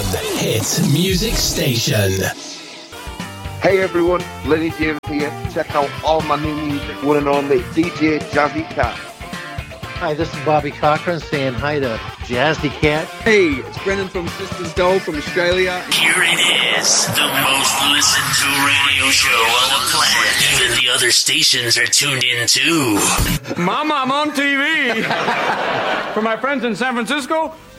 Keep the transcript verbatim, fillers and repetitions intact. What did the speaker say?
Hit Music Station. Hey everyone, Lenny James here. Check out all my new music, one and only D J Jazzy Cat. Hi, this is Bobby Cochran saying hi to Jazzy Cat. Hey, it's Brendan from Sisters Doll from Australia. Here it is, the most listened to radio show on the planet. Even the other stations are tuned in too. Mama, I'm on T V. For my friends in San Francisco,